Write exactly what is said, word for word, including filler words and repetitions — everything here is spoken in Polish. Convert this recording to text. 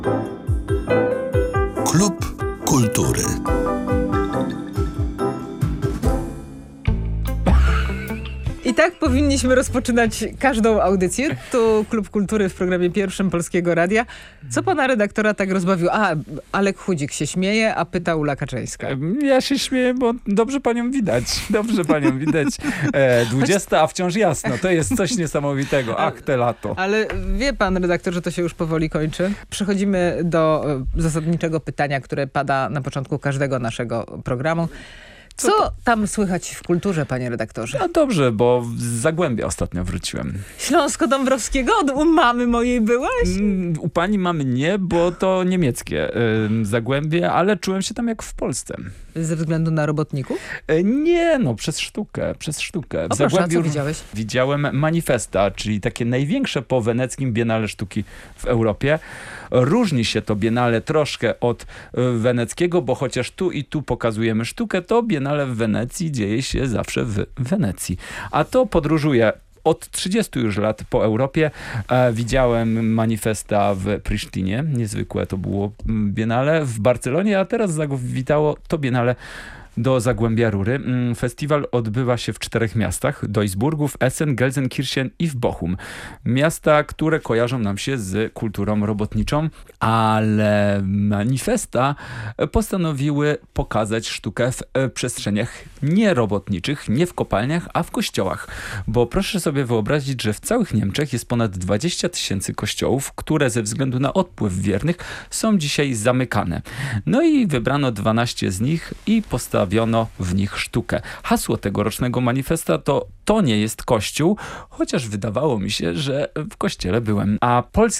Klub Kultury. I tak powinniśmy rozpoczynać każdą audycję. To Klub Kultury w programie pierwszym Polskiego Radia. Co pana redaktora tak rozbawił? A, Alek Chudzik się śmieje, a pyta Ula Kaczyńska. Ja się śmieję, bo dobrze panią widać. Dobrze panią widać. E, dwudziesta, a wciąż jasno. To jest coś niesamowitego. Ach, te lato. Ale wie pan redaktor, że to się już powoli kończy? Przechodzimy do e, zasadniczego pytania, które pada na początku każdego naszego programu. Co tam słychać w kulturze, panie redaktorze? No dobrze, bo z Zagłębia ostatnio wróciłem. Śląsko-Dąbrowskiego? Od u mamy mojej byłeś? Mm, U pani mamy nie, bo to niemieckie y, Zagłębie, ale czułem się tam jak w Polsce. Ze względu na robotników? E, Nie, no przez sztukę, przez sztukę. O proszę, a co widziałeś? Widziałem Manifesta, czyli takie największe po weneckim Biennale Sztuki w Europie. Różni się to Biennale troszkę od y, weneckiego, bo chociaż tu i tu pokazujemy sztukę, to Biennale w Wenecji dzieje się zawsze w Wenecji. A to podróżuje od trzydziestu już lat po Europie. E, widziałem Manifesta w Prisztinie. Niezwykłe to było Biennale. W Barcelonie, a teraz zawitało to Biennale do Zagłębia Rury. Festiwal odbywa się w czterech miastach. Duisburgu, w Essen, Gelsenkirchen i w Bochum. Miasta, które kojarzą nam się z kulturą robotniczą, ale Manifesta postanowiły pokazać sztukę w przestrzeniach nierobotniczych, nie w kopalniach, a w kościołach. Bo proszę sobie wyobrazić, że w całych Niemczech jest ponad dwadzieścia tysięcy kościołów, które ze względu na odpływ wiernych są dzisiaj zamykane. No i wybrano dwanaście z nich i postawiono w nich sztukę. Hasło tegorocznego Manifesta to to nie jest kościół, chociaż wydawało mi się, że w kościele byłem. A polski